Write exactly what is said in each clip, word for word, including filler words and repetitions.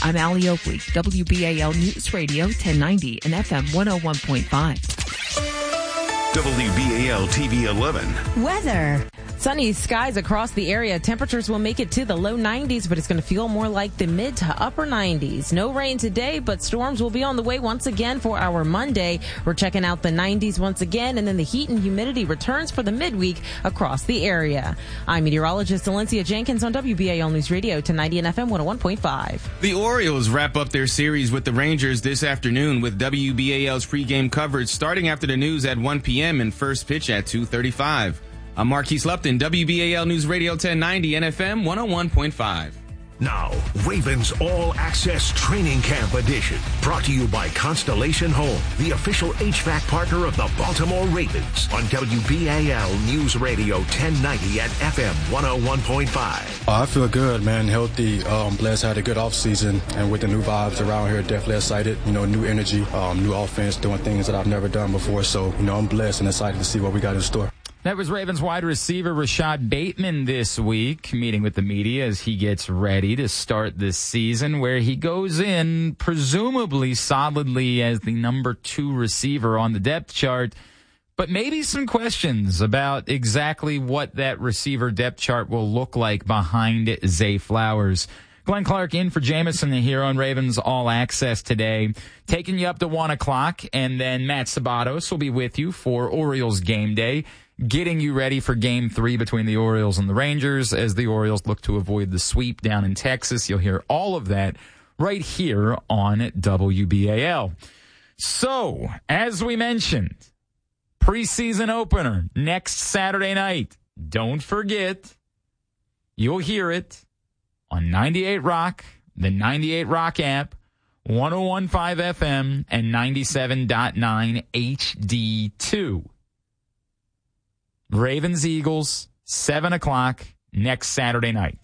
I'm Allie Oakley, W B A L News Radio ten ninety and F M one oh one point five. W B A L T V eleven. Weather. Sunny skies across the area. Temperatures will make it to the low nineties, but it's going to feel more like the mid to upper nineties. No rain today, but storms will be on the way once again for our Monday. We're checking out the nineties once again, and then the heat and humidity returns for the midweek across the area. I'm meteorologist Valencia Jenkins on W B A L News Radio ten ninety and F M one oh one point five. The Orioles wrap up their series with the Rangers this afternoon with W B A L's pregame coverage starting after the news at one p.m. and first pitch at two thirty-five. I'm Marquise Lupton, W B A L News Radio ten ninety and F M one oh one point five. Now, Ravens All Access Training Camp Edition. Brought to you by Constellation Home, the official H V A C partner of the Baltimore Ravens. On W B A L News Radio ten ninety and F M one oh one point five. Uh, I feel good, man. Healthy. Um, blessed, had a good offseason. And with the new vibes around here, definitely excited. You know, new energy, um, new offense, doing things that I've never done before. So, you know, I'm blessed and excited to see what we got in store. That was Ravens wide receiver Rashad Bateman this week, meeting with the media as he gets ready to start this season, where he goes in presumably solidly as the number two receiver on the depth chart, but maybe some questions about exactly what that receiver depth chart will look like behind Zay Flowers. Glenn Clark in for Jameson here on Ravens All Access today, taking you up to one o'clock, and then Matt Sabatos will be with you for Orioles game day, getting you ready for game three between the Orioles and the Rangers as the Orioles look to avoid the sweep down in Texas. You'll hear all of that right here on W B A L. So, as we mentioned, preseason opener next Saturday night. Don't forget, you'll hear it on ninety-eight Rock, the ninety-eight Rock app, one oh one point five F M, and ninety-seven point nine H D two. Ravens Eagles, seven o'clock next Saturday night.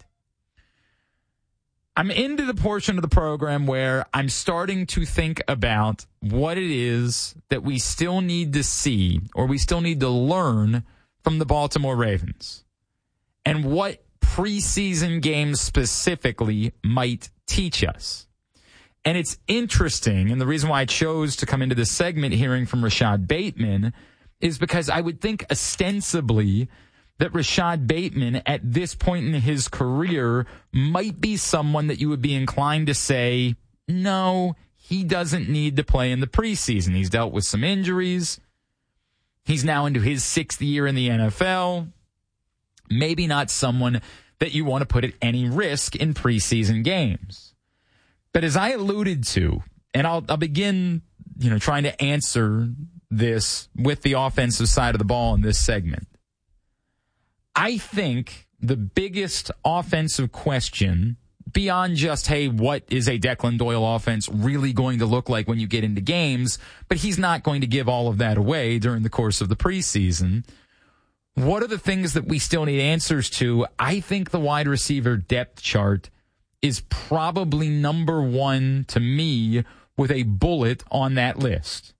I'm into the portion of the program where I'm starting to think about what it is that we still need to see or we still need to learn from the Baltimore Ravens and what preseason games specifically might teach us. And it's interesting, and the reason why I chose to come into this segment hearing from Rashad Bateman is because I would think ostensibly that Rashad Bateman at this point in his career might be someone that you would be inclined to say, no, he doesn't need to play in the preseason. He's dealt with some injuries. He's now into his sixth year in the N F L. Maybe not someone that you want to put at any risk in preseason games. But as I alluded to, and I'll, I'll begin, you know, trying to answer this with the offensive side of the ball in this segment. I think the biggest offensive question beyond just, hey, what is a Declan Doyle offense really going to look like when you get into games? But he's not going to give all of that away during the course of the preseason. What are the things that we still need answers to? I think the wide receiver depth chart is probably number one to me with a bullet on that list.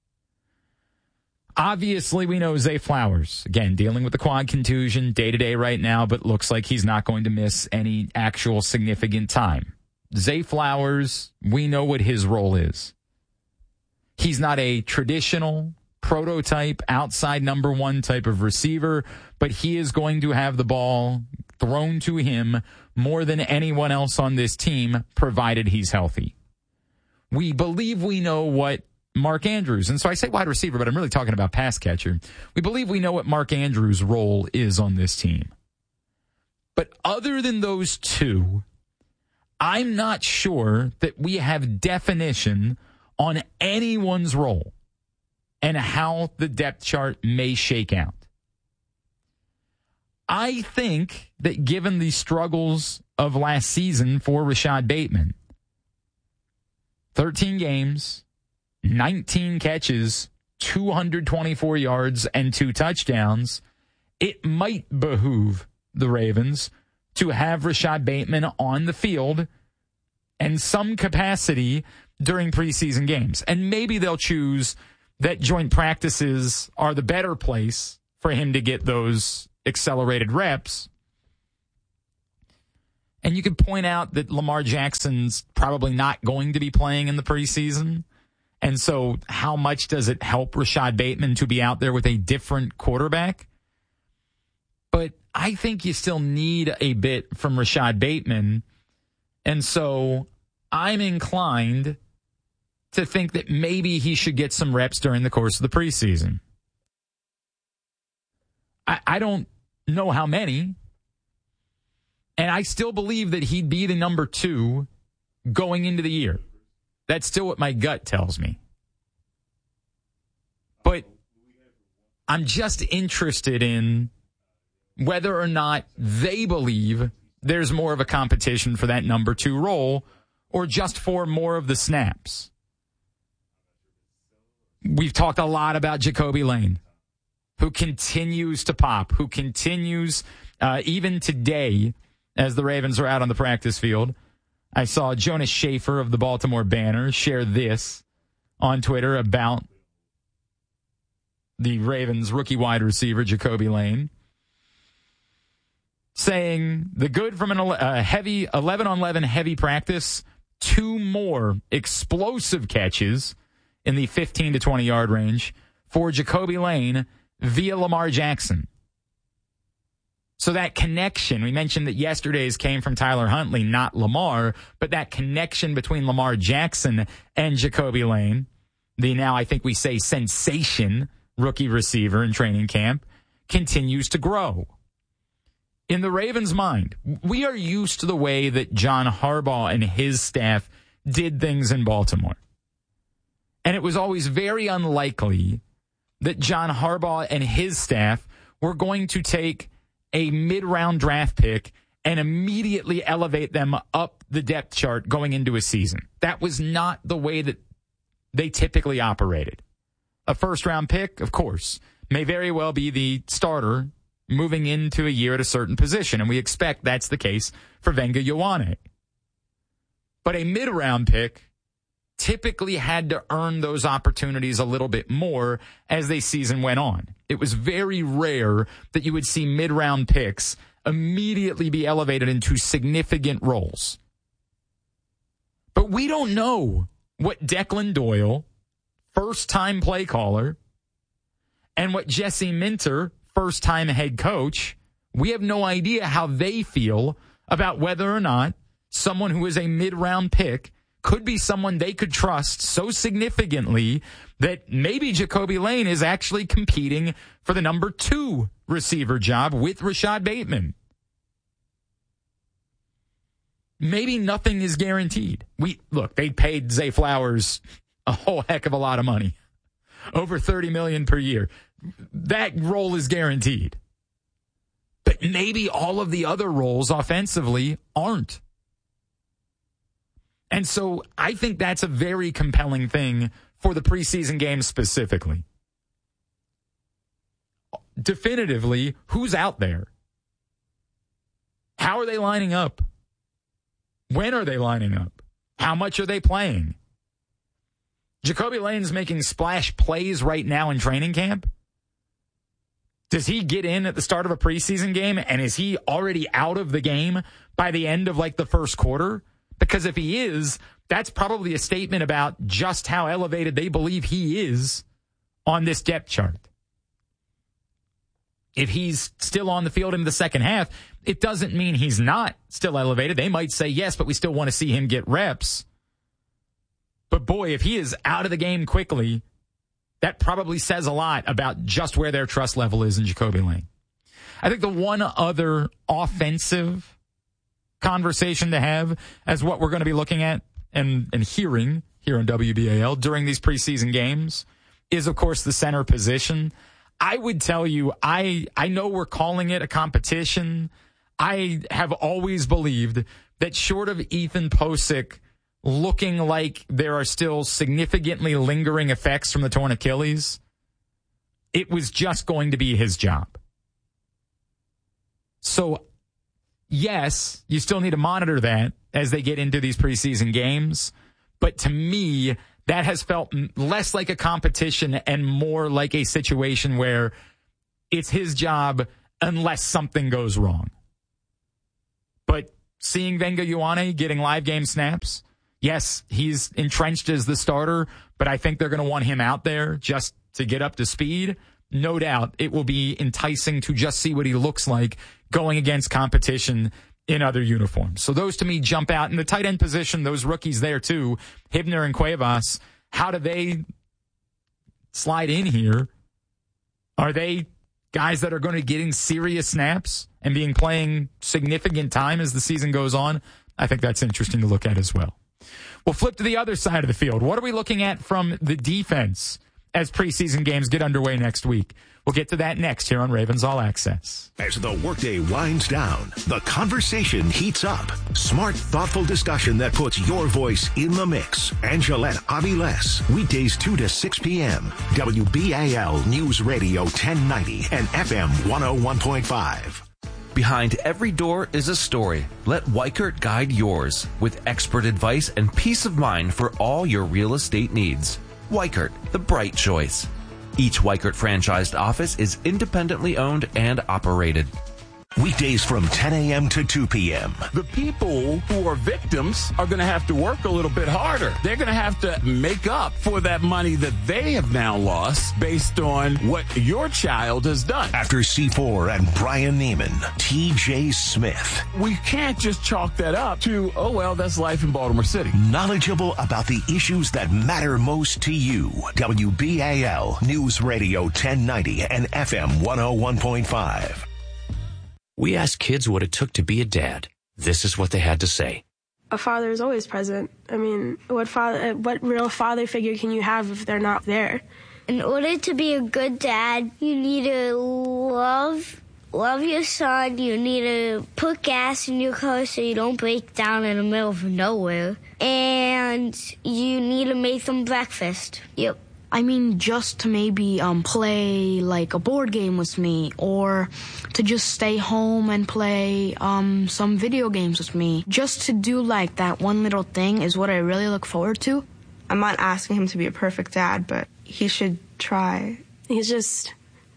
Obviously, we know Zay Flowers, again, dealing with the quad contusion day-to-day right now, but looks like he's not going to miss any actual significant time. Zay Flowers, we know what his role is. He's not a traditional prototype, outside number one type of receiver, but he is going to have the ball thrown to him more than anyone else on this team, provided he's healthy. We believe we know what Mark Andrews, and so I say wide receiver, but I'm really talking about pass catcher. We believe we know what Mark Andrews' role is on this team. But other than those two, I'm not sure that we have definition on anyone's role and how the depth chart may shake out. I think that given the struggles of last season for Rashad Bateman, thirteen games, nineteen catches, two hundred twenty-four yards, and two touchdowns, it might behoove the Ravens to have Rashad Bateman on the field in some capacity during preseason games. And maybe they'll choose that joint practices are the better place for him to get those accelerated reps. And you could point out that Lamar Jackson's probably not going to be playing in the preseason. And so how much does it help Rashad Bateman to be out there with a different quarterback? But I think you still need a bit from Rashad Bateman. And so I'm inclined to think that maybe he should get some reps during the course of the preseason. I, I don't know how many. And I still believe that he'd be the number two going into the year. That's still what my gut tells me. But I'm just interested in whether or not they believe there's more of a competition for that number two role or just for more of the snaps. We've talked a lot about Jacoby Lane, who continues to pop, who continues, uh, even today, as the Ravens are out on the practice field. I saw Jonas Schaefer of the Baltimore Banner share this on Twitter about the Ravens rookie wide receiver, Jacoby Lane, saying the good from a uh, heavy eleven on eleven heavy practice, two more explosive catches in the fifteen to twenty yard range for Jacoby Lane via Lamar Jackson. So that connection, we mentioned that yesterday's came from Tyler Huntley, not Lamar, but that connection between Lamar Jackson and Jacoby Lane, the now I think we say sensation rookie receiver in training camp, continues to grow. In the Ravens' mind, we are used to the way that John Harbaugh and his staff did things in Baltimore. And it was always very unlikely that John Harbaugh and his staff were going to take a mid-round draft pick and immediately elevate them up the depth chart going into a season. That was not the way that they typically operated. A first-round pick, of course, may very well be the starter moving into a year at a certain position, and we expect that's the case for Venga Ioane. But a mid-round pick typically had to earn those opportunities a little bit more as the season went on. It was very rare that you would see mid-round picks immediately be elevated into significant roles. But we don't know what Declan Doyle, first-time play caller, and what Jesse Minter, first-time head coach, we have no idea how they feel about whether or not someone who is a mid-round pick could be someone they could trust so significantly that maybe Jacoby Lane is actually competing for the number two receiver job with Rashad Bateman. Maybe nothing is guaranteed. We look, they paid Zay Flowers a whole heck of a lot of money, over thirty million dollars per year. That role is guaranteed. But maybe all of the other roles offensively aren't. And so I think that's a very compelling thing for the preseason game specifically. Definitively, who's out there? How are they lining up? When are they lining up? How much are they playing? Jacoby Lane's making splash plays right now in training camp. Does he get in at the start of a preseason game, and is he already out of the game by the end of like the first quarter? Because if he is, that's probably a statement about just how elevated they believe he is on this depth chart. If he's still on the field in the second half, it doesn't mean he's not still elevated. They might say yes, but we still want to see him get reps. But boy, if he is out of the game quickly, that probably says a lot about just where their trust level is in Jacoby Lane. I think the one other offensive conversation to have as what we're going to be looking at and, and hearing here on W B A L during these preseason games is, of course, the center position. I would tell you, I, I know we're calling it a competition. I have always believed that short of Ethan Posick looking like there are still significantly lingering effects from the torn Achilles, it was just going to be his job. So yes, you still need to monitor that as they get into these preseason games. But to me, that has felt less like a competition and more like a situation where it's his job unless something goes wrong. But seeing Venga Ioane getting live game snaps. Yes, he's entrenched as the starter, but I think they're going to want him out there just to get up to speed. No doubt it will be enticing to just see what he looks like going against competition in other uniforms. So those to me jump out. In the tight end position, those rookies there too, Hibner and Cuevas, how do they slide in here? Are they guys that are going to be getting serious snaps and being playing significant time as the season goes on? I think that's interesting to look at as well. We'll flip to the other side of the field. What are we looking at from the defense as preseason games get underway next week? We'll get to that next here on Ravens All Access. As the workday winds down, the conversation heats up. Smart, thoughtful discussion that puts your voice in the mix. Angelette Aviles, weekdays two to six p.m. W B A L News Radio ten ninety and F M one oh one point five. Behind every door is a story. Let Weichert guide yours with expert advice and peace of mind for all your real estate needs. Weichert, the bright choice. Each Weichert franchised office is independently owned and operated. Weekdays from ten a.m. to two p.m. The people who are victims are going to have to work a little bit harder. They're going to have to make up for that money that they have now lost based on what your child has done. After C four and Brian Neiman, T J Smith. We can't just chalk that up to, oh, well, that's life in Baltimore City. Knowledgeable about the issues that matter most to you. W B A L News Radio ten ninety and F M one oh one point five. We asked kids what it took to be a dad. This is what they had to say. A father is always present. I mean, what father, what real father figure can you have if they're not there? In order to be a good dad, you need to love, love your son. You need to put gas in your car so you don't break down in the middle of nowhere. And you need to make them breakfast. Yep. I mean, just to maybe um, play like a board game with me, or to just stay home and play um, some video games with me. Just to do like that one little thing is what I really look forward to. I'm not asking him to be a perfect dad, but he should try. He's just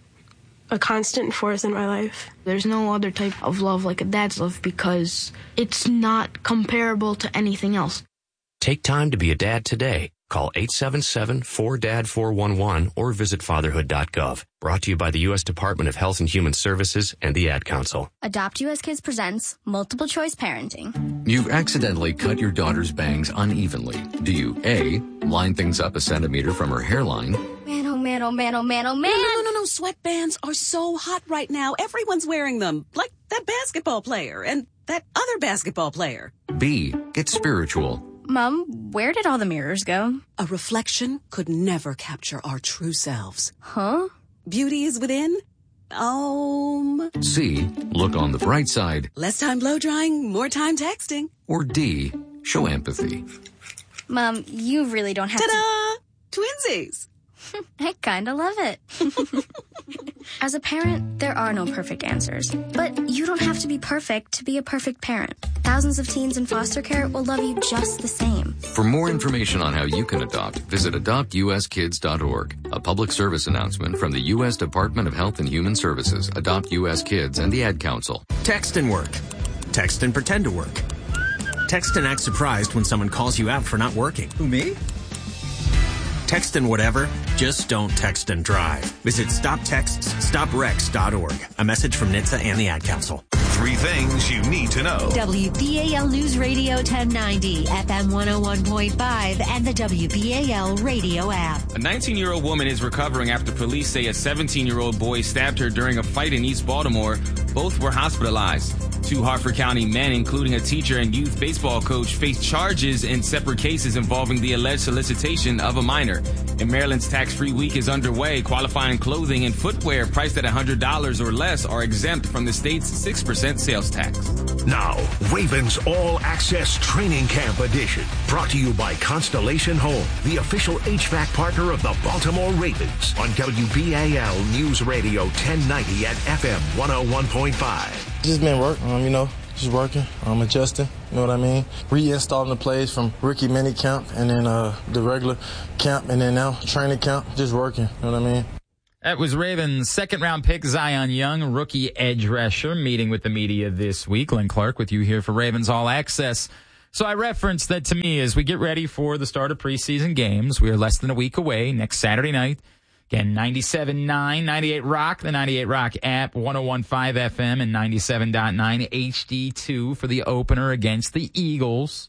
a constant force in my life. There's no other type of love like a dad's love because it's not comparable to anything else. Take time to be a dad today. Call eight seven seven, four D A D, four one one or visit fatherhood dot gov. Brought to you by the U S Department of Health and Human Services and the Ad Council. Adopt U S Kids presents Multiple Choice Parenting. You've accidentally cut your daughter's bangs unevenly. Do you A, line things up a centimeter from her hairline? Man, oh man, oh man, oh man, oh man. No, no, no, no, no. Sweatbands are so hot right now. Everyone's wearing them. Like that basketball player and that other basketball player. B, get spiritual. Mom, where did all the mirrors go? A reflection could never capture our true selves. Huh? Beauty is within. Um. C, look on the bright side. Less time blow drying, more time texting. Or D, show empathy. Mom, you really don't have Ta-da! to... Twinsies! I kinda love it. As a parent, there are no perfect answers. But you don't have to be perfect to be a perfect parent. Thousands of teens in foster care will love you just the same. For more information on how you can adopt, visit adopt u s kids dot org. A public service announcement from the U S Department of Health and Human Services, Adopt U S Kids, and the Ad Council. Text and work. Text and pretend to work. Text and act surprised when someone calls you out for not working. Who, me? Text and whatever, just don't text and drive. Visit stop texts stop wrecks dot org. A message from N H T S A and the Ad Council. Three things you need to know. W B A L News Radio ten ninety, F M one oh one point five, and the W B A L radio app. A nineteen-year-old woman is recovering after police say a seventeen-year-old boy stabbed her during a fight in East Baltimore. Both were hospitalized. Two Harford County men, including a teacher and youth baseball coach, face charges in separate cases involving the alleged solicitation of a minor. In Maryland's tax-free week is underway. Qualifying clothing and footwear priced at one hundred dollars or less are exempt from the state's six percent sales tax. Now, Ravens All Access Training Camp Edition. Brought to you by Constellation Home, the official H V A C partner of the Baltimore Ravens. On W B A L News Radio ten ninety at F M one oh one point five. Just been work, um, you know, just working, um, adjusting, you know what I mean? Reinstalling the plays from rookie mini camp and then uh, the regular camp and then now training camp, just working, you know what I mean? That was Ravens' second-round pick, Zion Young, rookie edge rusher, meeting with the media this week. Glenn Clark with you here for Ravens All Access. So I referenced that to me as we get ready for the start of preseason games. We are less than a week away next Saturday night. Again, ninety-seven point nine, ninety-eight Rock, the ninety-eight Rock app, one oh one point five F M, and ninety-seven point nine H D two for the opener against the Eagles.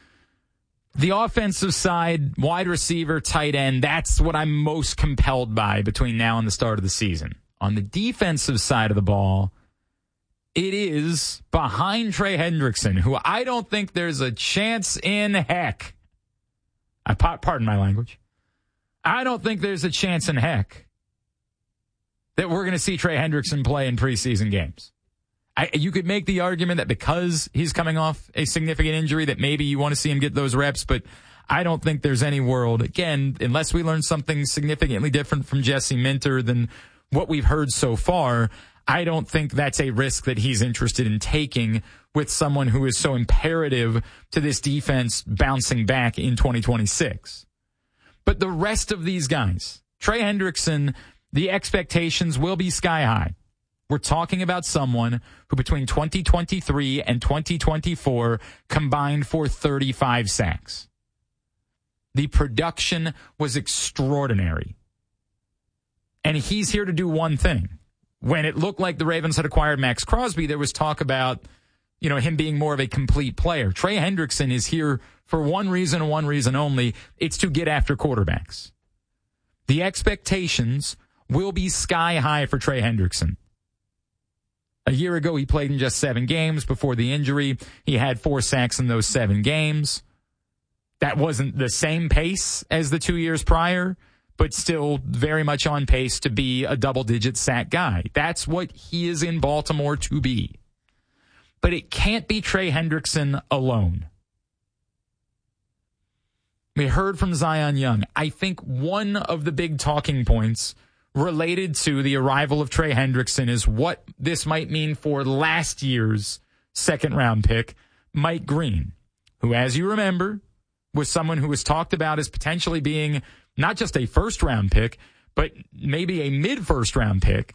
The offensive side, wide receiver, tight end, that's what I'm most compelled by between now and the start of the season. On the defensive side of the ball, it is behind Trey Hendrickson, who I don't think there's a chance in heck. I pardon my language. I don't think there's a chance in heck that we're going to see Trey Hendrickson play in preseason games. I, you could make the argument that because he's coming off a significant injury that maybe you want to see him get those reps, but I don't think there's any world, again, unless we learn something significantly different from Jesse Minter than what we've heard so far, I don't think that's a risk that he's interested in taking with someone who is so imperative to this defense bouncing back in twenty twenty-six. But the rest of these guys, Trey Hendrickson, the expectations will be sky high. We're talking about someone who between twenty twenty-three and twenty twenty-four combined for thirty-five sacks. The production was extraordinary. And he's here to do one thing. When it looked like the Ravens had acquired Max Crosby, there was talk about, you know, him being more of a complete player. Trey Hendrickson is here for one reason and one reason only. It's to get after quarterbacks. The expectations will be sky high for Trey Hendrickson. A year ago, he played in just seven games. Before the injury, he had four sacks in those seven games. That wasn't the same pace as the two years prior, but still very much on pace to be a double-digit sack guy. That's what he is in Baltimore to be. But it can't be Trey Hendrickson alone. We heard from Zion Young. I think one of the big talking points related to the arrival of Trey Hendrickson is what this might mean for last year's second-round pick, Mike Green, who, as you remember, was someone who was talked about as potentially being not just a first-round pick, but maybe a mid-first-round pick.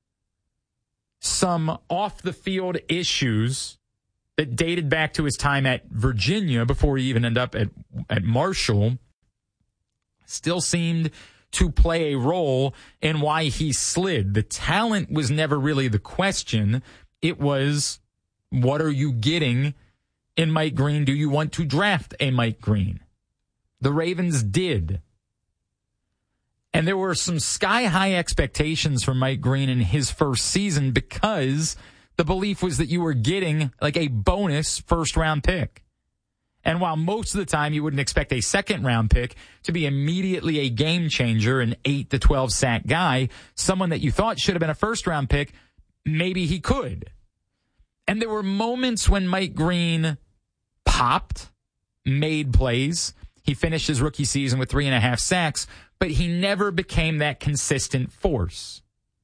Some off-the-field issues that dated back to his time at Virginia before he even ended up at, at Marshall still seemed to play a role in why he slid. The talent was never really the question. It was, what are you getting in Mike Green? Do you want to draft a Mike Green? The Ravens did. And there were some sky-high expectations for Mike Green in his first season because the belief was that you were getting like a bonus first-round pick. And while most of the time you wouldn't expect a second-round pick to be immediately a game changer, an eight to twelve sack guy, someone that you thought should have been a first-round pick, maybe he could. And there were moments when Mike Green popped, made plays. He finished his rookie season with three and a half sacks, but he never became that consistent force.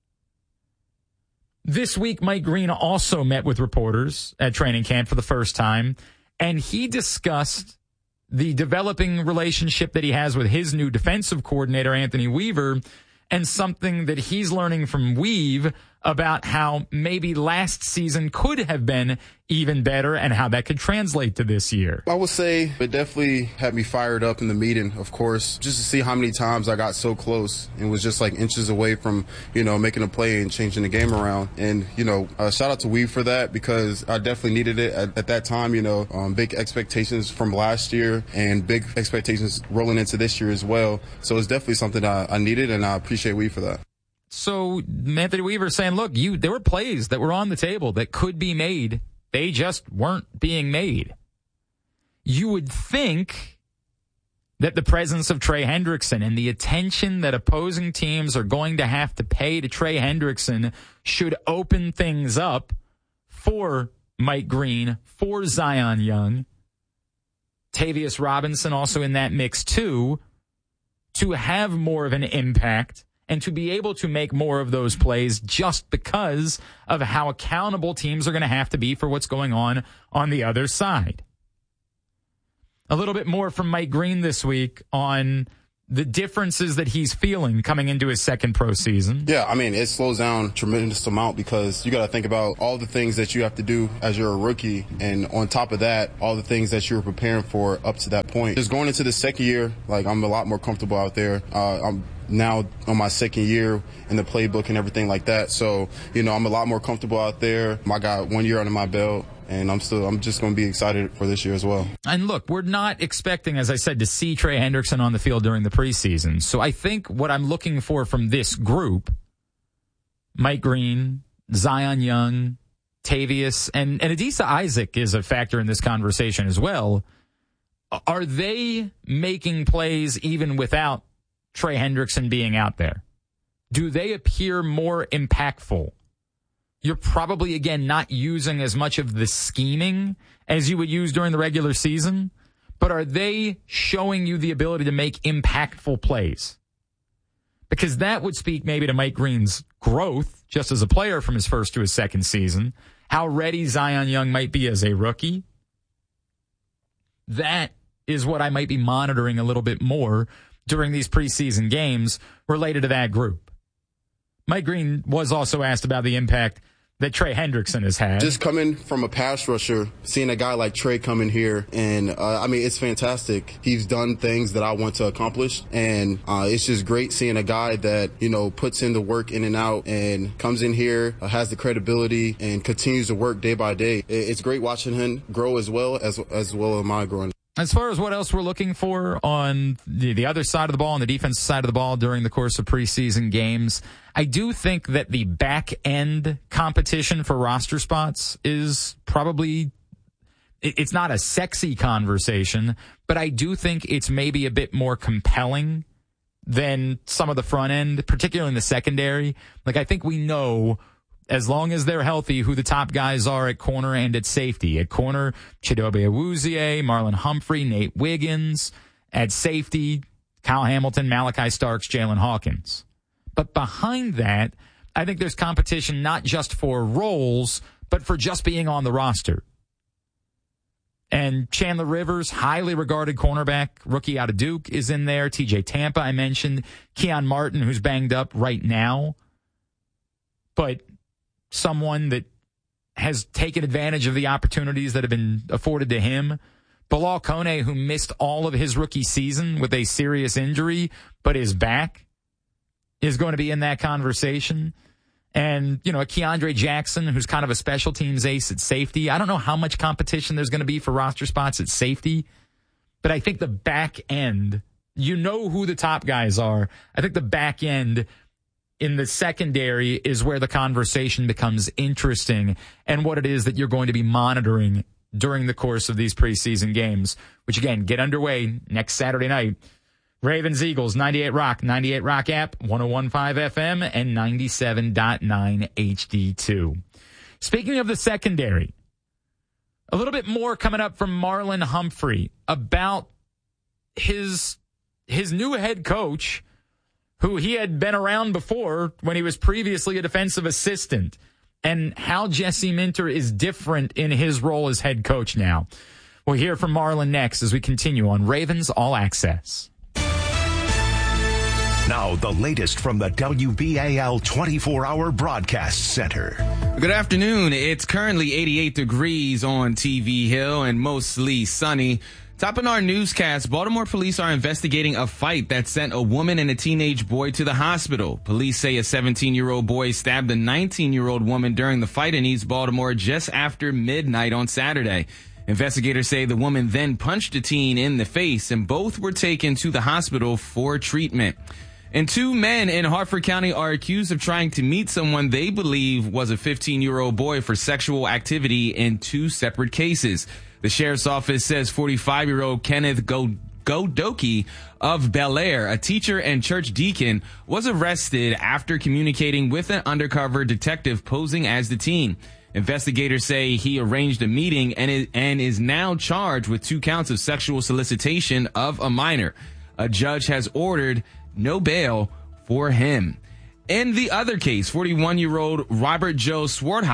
This week, Mike Green also met with reporters at training camp for the first time, and he discussed the developing relationship that he has with his new defensive coordinator, Anthony Weaver, and something that he's learning from Weave about how maybe last season could have been even better and how that could translate to this year. I would say it definitely had me fired up in the meeting, of course, just to see how many times I got so close and was just like inches away from, you know, making a play and changing the game around. And, you know, uh, shout out to Weave for that because I definitely needed it at, at that time, you know, um, big expectations from last year and big expectations rolling into this year as well. So it's definitely something I, I needed, and I appreciate Weave for that. So Anthony Weaver saying, look, you there were plays that were on the table that could be made. They just weren't being made. You would think that the presence of Trey Hendrickson and the attention that opposing teams are going to have to pay to Trey Hendrickson should open things up for Mike Green, for Zion Young, Tavius Robinson also in that mix too, to have more of an impact and to be able to make more of those plays just because of how accountable teams are going to have to be for what's going on on the other side. A little bit more from Mike Green this week on the differences that he's feeling coming into his second pro season. Yeah, I mean, it slows down a tremendous amount because you got to think about all the things that you have to do as you're a rookie. And on top of that, all the things that you were preparing for up to that point. Just going into the second year, like, I'm a lot more comfortable out there. Uh, I'm now on my second year in the playbook and everything like that. So, you know, I'm a lot more comfortable out there. I got one year under my belt. And I'm still, I'm just going to be excited for this year as well. And look, we're not expecting, as I said, to see Trey Hendrickson on the field during the preseason. So I think what I'm looking for from this group, Mike Green, Zion Young, Tavius, and, and Adisa Isaac is a factor in this conversation as well. Are they making plays even without Trey Hendrickson being out there? Do they appear more impactful? You're probably, again, not using as much of the scheming as you would use during the regular season, but are they showing you the ability to make impactful plays? Because that would speak maybe to Mike Green's growth just as a player from his first to his second season, how ready Zion Young might be as a rookie. That is what I might be monitoring a little bit more during these preseason games related to that group. Mike Green was also asked about the impact that Trey Hendrickson has had. Just coming from a pass rusher, seeing a guy like Trey come in here, and uh, I mean, it's fantastic. He's done things that I want to accomplish, and uh, it's just great seeing a guy that, you know, puts in the work in and out and comes in here, uh, has the credibility, and continues to work day by day. It's great watching him grow as well as as well as my growing. As far as what else we're looking for on the, the other side of the ball, on the defensive side of the ball during the course of preseason games, I do think that the back end competition for roster spots is probably, it, it's not a sexy conversation, but I do think it's maybe a bit more compelling than some of the front end, particularly in the secondary. Like, I think we know, as long as they're healthy, who the top guys are at corner and at safety. At corner, Chidobe Awuzie, Marlon Humphrey, Nate Wiggins. At safety, Kyle Hamilton, Malachi Starks, Jalen Hawkins. But behind that, I think there's competition not just for roles, but for just being on the roster. And Chandler Rivers, highly regarded cornerback, rookie out of Duke, is in there. T J Tampa, I mentioned. Keon Martin, who's banged up right now. But someone that has taken advantage of the opportunities that have been afforded to him. Bilal Kone, who missed all of his rookie season with a serious injury, but is back, is going to be in that conversation. And, you know, a Keandre Jackson, who's kind of a special teams ace at safety. I don't know how much competition there's going to be for roster spots at safety, but I think the back end, you know who the top guys are. I think the back end in the secondary is where the conversation becomes interesting and what it is that you're going to be monitoring during the course of these preseason games, which, again, get underway next Saturday night. Ravens Eagles, ninety-eight Rock, ninety-eight Rock app, one oh one point five F M, and ninety-seven point nine H D two. Speaking of the secondary, a little bit more coming up from Marlon Humphrey about his his new head coach, who he had been around before when he was previously a defensive assistant, and how Jesse Minter is different in his role as head coach now. We'll hear from Marlon next as we continue on Ravens All Access. Now, the latest from the W B A L twenty-four hour Broadcast Center. Good afternoon. It's currently eighty-eight degrees on T V Hill and mostly sunny. Topping our newscast, Baltimore police are investigating a fight that sent a woman and a teenage boy to the hospital. Police say a seventeen-year-old boy stabbed a nineteen-year-old woman during the fight in East Baltimore just after midnight on Saturday. Investigators say the woman then punched a teen in the face, and both were taken to the hospital for treatment. And two men in Hartford County are accused of trying to meet someone they believe was a fifteen-year-old boy for sexual activity in two separate cases. The sheriff's office says forty-five-year-old Kenneth Godoki of Bel Air, a teacher and church deacon, was arrested after communicating with an undercover detective posing as the teen. Investigators say he arranged a meeting and is, and is now charged with two counts of sexual solicitation of a minor. A judge has ordered no bail for him. In the other case, forty-one-year-old Robert Joe Swarthout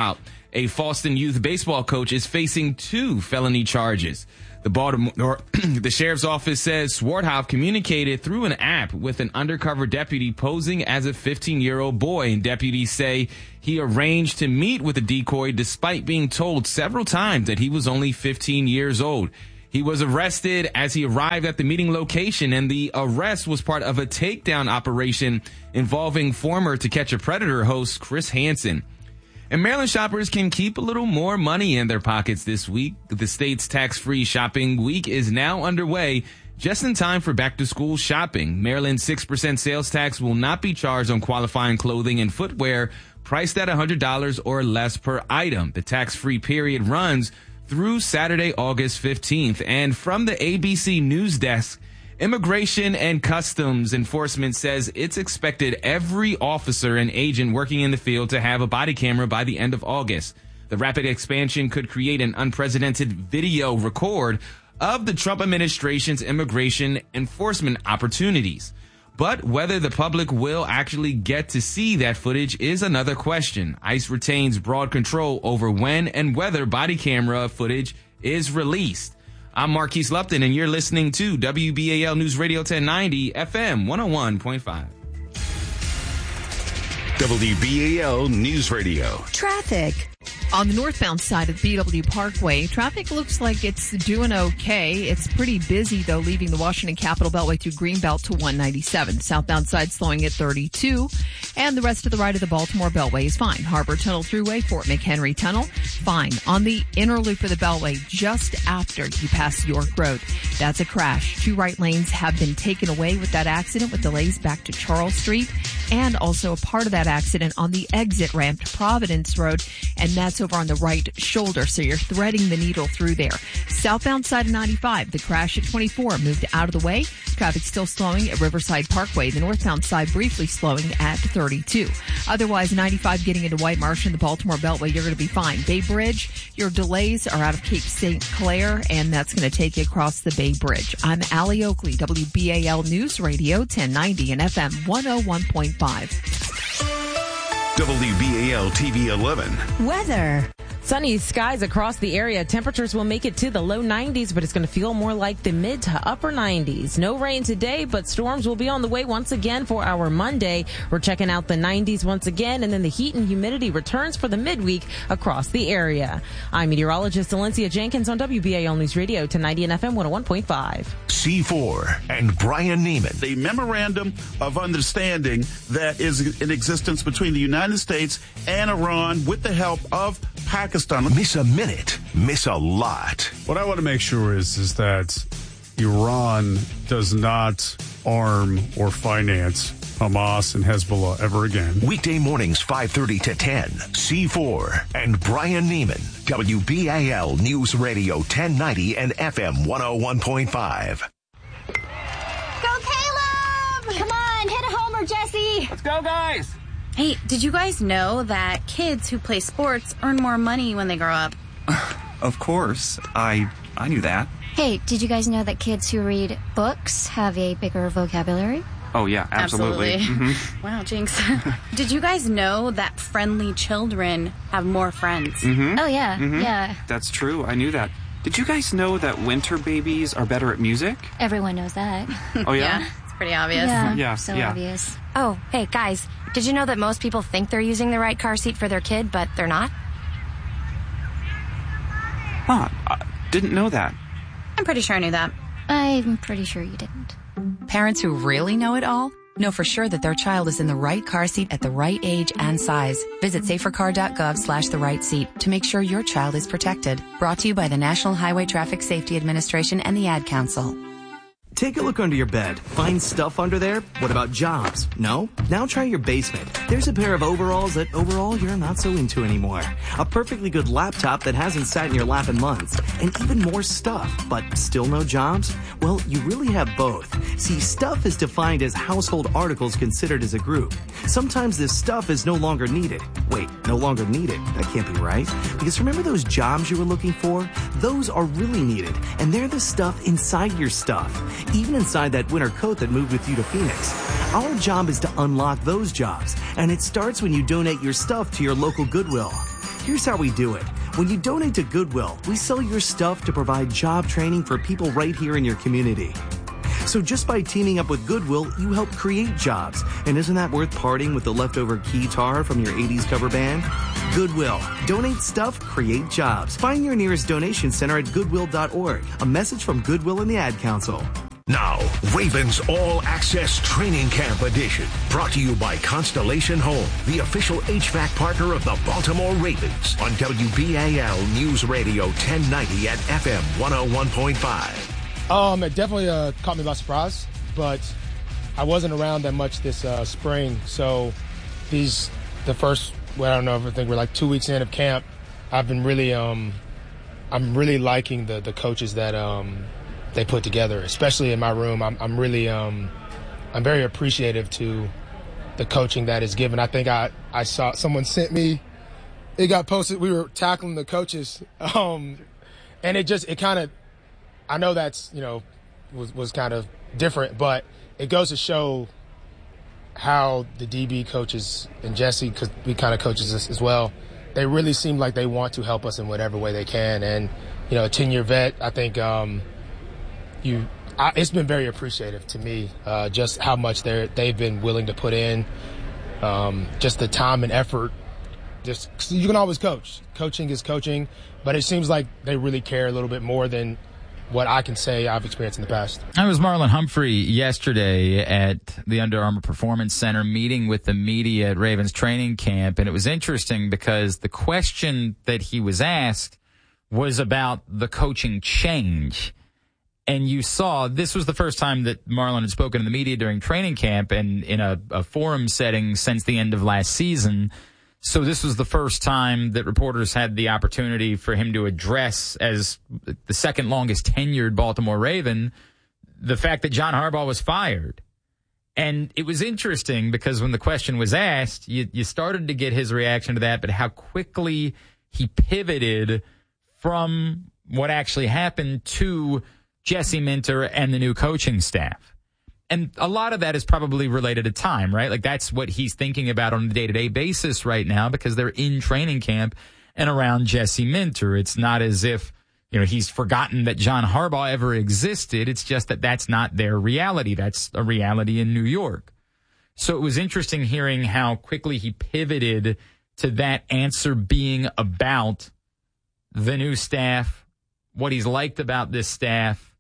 A Falston youth baseball coach is facing two felony charges. The Baltimore, the sheriff's office says Swarthoff communicated through an app with an undercover deputy posing as a fifteen-year-old boy, and deputies say he arranged to meet with the decoy despite being told several times that he was only fifteen years old. He was arrested as he arrived at the meeting location, and the arrest was part of a takedown operation involving former To Catch a Predator host Chris Hansen. And Maryland shoppers can keep a little more money in their pockets this week. The state's tax-free shopping week is now underway, just in time for back-to-school shopping. Maryland's six percent sales tax will not be charged on qualifying clothing and footwear priced at one hundred dollars or less per item. The tax-free period runs through Saturday, August fifteenth. And from the A B C News Desk, Immigration and Customs Enforcement says it's expected every officer and agent working in the field to have a body camera by the end of August. The rapid expansion could create an unprecedented video record of the Trump administration's immigration enforcement opportunities. But whether the public will actually get to see that footage is another question. ICE retains broad control over when and whether body camera footage is released. I'm Marquise Lupton, and you're listening to W B A L News Radio ten ninety F M one oh one point five. W B A L News Radio. Traffic. On the northbound side of B W Parkway, traffic looks like it's doing okay. It's pretty busy, though, leaving the Washington Capitol Beltway through Greenbelt to one ninety-seven. Southbound side slowing at thirty-two, and the rest of the right of the Baltimore Beltway is fine. Harbor Tunnel Thruway, Fort McHenry Tunnel, fine. On the inner loop of the Beltway, just after you pass York Road, that's a crash. Two right lanes have been taken away with that accident, with delays back to Charles Street, and also a part of that accident on the exit ramp to Providence Road, and that's over on the right shoulder, so you're threading the needle through there. Southbound side of ninety-five, the crash at twenty-four moved out of the way. Traffic still slowing at Riverside Parkway. The northbound side briefly slowing at thirty-two. Otherwise, ninety-five getting into White Marsh and the Baltimore Beltway, you're going to be fine. Bay Bridge, your delays are out of Cape Saint Clair, and that's going to take you across the Bay Bridge. I'm Allie Oakley, W B A L News Radio ten ninety and F M one oh one point five. W B A L T V eleven. Weather. Sunny skies across the area. Temperatures will make it to the low nineties, but it's going to feel more like the mid to upper nineties. No rain today, but storms will be on the way once again for our Monday. We're checking out the nineties once again, and then the heat and humidity returns for the midweek across the area. I'm meteorologist Alencia Jenkins on W B A L News Radio ten ninety and F M one oh one point five. C four and Brian Neiman. The memorandum of understanding that is in existence between the United States and Iran with the help of Pakistan. Miss a minute, miss a lot. What I want to make sure is, is that Iran does not arm or finance Hamas and Hezbollah ever again. Weekday mornings five thirty to ten. C four and Brian Neiman. W B A L News Radio ten ninety and F M one oh one point five. Go Caleb! Come on, hit a homer, Jesse. Let's go, guys. Hey, did you guys know that kids who play sports earn more money when they grow up? Of course. I I knew that. Hey, did you guys know that kids who read books have a bigger vocabulary? Oh, yeah, absolutely. absolutely. Mm-hmm. Wow, Jinx. Did you guys know that friendly children have more friends? Mm-hmm. Oh, yeah, mm-hmm. yeah. That's true. I knew that. Did you guys know that winter babies are better at music? Everyone knows that. Oh, yeah? Yeah, it's pretty obvious. Yeah, yeah so yeah. obvious. Oh, hey, guys, did you know that most people think they're using the right car seat for their kid, but they're not? Huh, I didn't know that. I'm pretty sure I knew that. I'm pretty sure you didn't. Parents who really know it all know for sure that their child is in the right car seat at the right age and size. Visit safercar.gov slash the right seat to make sure your child is protected. Brought to you by the National Highway Traffic Safety Administration and the Ad Council. Take a look under your bed. Find stuff under there? What about jobs? No? Now try your basement. There's a pair of overalls that overall you're not so into anymore. A perfectly good laptop that hasn't sat in your lap in months. And even more stuff, but still no jobs? Well, you really have both. See, stuff is defined as household articles considered as a group. Sometimes this stuff is no longer needed. Wait, no longer needed? That can't be right. Because remember those jobs you were looking for? Those are really needed. And they're the stuff inside your stuff. Even inside that winter coat that moved with you to Phoenix. Our job is to unlock those jobs, and it starts when you donate your stuff to your local Goodwill. Here's how we do it. When you donate to Goodwill, we sell your stuff to provide job training for people right here in your community. So just by teaming up with Goodwill, you help create jobs. And isn't that worth parting with the leftover guitar from your eighties cover band? Goodwill. Donate stuff, create jobs. Find your nearest donation center at goodwill dot org. A message from Goodwill and the Ad Council. Now, Ravens All Access Training Camp Edition. Brought to you by Constellation Home, the official H V A C partner of the Baltimore Ravens. On W B A L News Radio ten ninety at F M one oh one point five. Um, it definitely uh, caught me by surprise, but I wasn't around that much this uh, spring. So these, the first, well, I don't know if I think we're like two weeks in of camp, I've been really, um, I'm really liking the, the coaches that um, they put together, especially in my room. I'm, I'm really, um, I'm very appreciative to the coaching that is given. I think I, I saw someone sent me, it got posted, we were tackling the coaches, um, and it just, it kind of, I know that's, you know, was, was kind of different, but it goes to show how the D B coaches and Jesse, because we kind of coaches this as well, they really seem like they want to help us in whatever way they can. And, you know, a ten-year vet, I think um, you, I, it's been very appreciative to me, uh, just how much they're, they've been willing to put in, um, just the time and effort. Just, you can always coach. Coaching is coaching, but it seems like they really care a little bit more than what I can say I've experienced in the past. I was Marlon Humphrey yesterday at the Under Armour Performance Center meeting with the media at Ravens training camp, and it was interesting because the question that he was asked was about the coaching change. And you saw this was the first time that Marlon had spoken to the media during training camp and in a, a forum setting since the end of last season. So this was the first time that reporters had the opportunity for him to address, as the second longest tenured Baltimore Raven, the fact that John Harbaugh was fired. And it was interesting because when the question was asked, you, you started to get his reaction to that, but how quickly he pivoted from what actually happened to Jesse Minter and the new coaching staff. And a lot of that is probably related to time, right? Like that's what he's thinking about on a day-to-day basis right now because they're in training camp and around Jesse Minter. It's not as if, you know, he's forgotten that John Harbaugh ever existed. It's just that that's not their reality. That's a reality in New York. So it was interesting hearing how quickly he pivoted to that answer being about the new staff, what he's liked about this staff,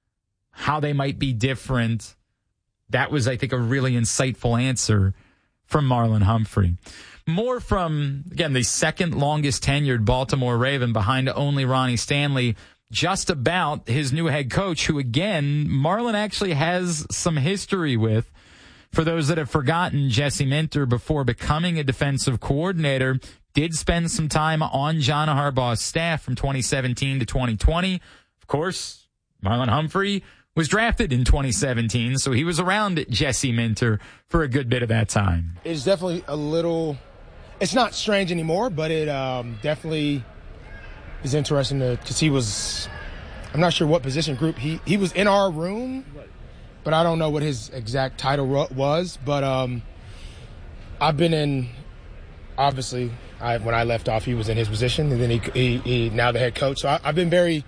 how they might be different. That was, I think, a really insightful answer from Marlon Humphrey. More from, again, the second longest tenured Baltimore Raven behind only Ronnie Stanley, just about his new head coach, who, again, Marlon actually has some history with. For those that have forgotten, Jesse Minter, before becoming a defensive coordinator, did spend some time on John Harbaugh's staff from twenty seventeen to twenty twenty. Of course, Marlon Humphrey was drafted in twenty seventeen, so he was around Jesse Minter for a good bit of that time. It's definitely a little, it's not strange anymore, but it um, definitely is interesting because he was, I'm not sure what position group, he, he was in our room, but I don't know what his exact title was, but um, I've been in, obviously, I, when I left off, he was in his position, and then he, he, he now the head coach, so I, I've been very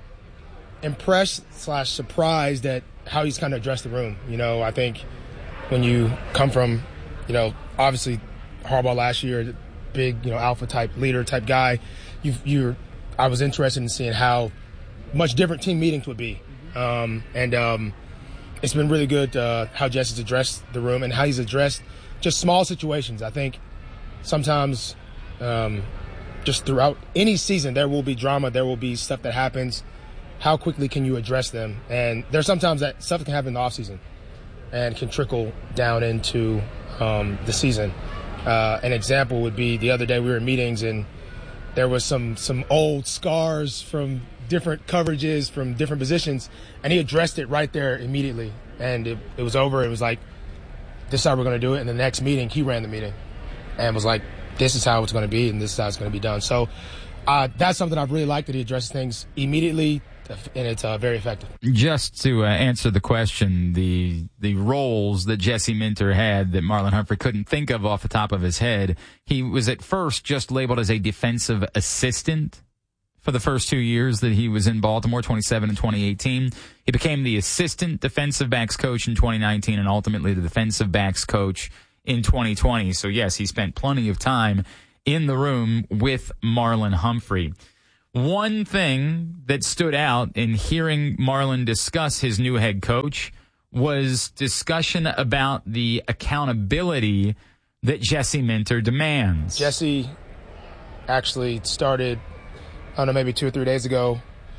impressed slash surprised at how he's kind of addressed the room. You know, I think when you come from, you know, obviously Harbaugh last year, big, you know, alpha type leader type guy, you you're, I was interested in seeing how much different team meetings would be. Um, and um, it's been really good uh, how Jesse's addressed the room and how he's addressed just small situations. I think sometimes um, just throughout any season, there will be drama, there will be stuff that happens. How quickly can you address them? And there's sometimes that stuff can happen in the offseason and can trickle down into um, the season. Uh, an example would be the other day we were in meetings and there was some some old scars from different coverages from different positions, and he addressed it right there immediately. And it, it was over. It was like, this is how we're going to do it. And the next meeting, he ran the meeting and was like, this is how it's going to be and this is how it's going to be done. So uh, that's something I've really liked, that he addresses things immediately, and it's uh, very effective. Just to uh, answer the question, the the roles that Jesse Minter had that Marlon Humphrey couldn't think of off the top of his head, he was at first just labeled as a defensive assistant for the first two years that he was in Baltimore, twenty seventeen and twenty eighteen. He became the assistant defensive backs coach in twenty nineteen and ultimately the defensive backs coach in twenty twenty. So, yes, he spent plenty of time in the room with Marlon Humphrey. One thing that stood out in hearing Marlon discuss his new head coach was discussion about the accountability that Jesse Minter demands. Jesse actually started, I don't know, maybe two or three days ago.